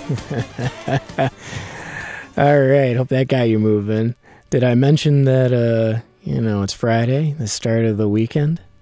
All right, hope that got you moving. Did I mention that, it's Friday, the start of the weekend?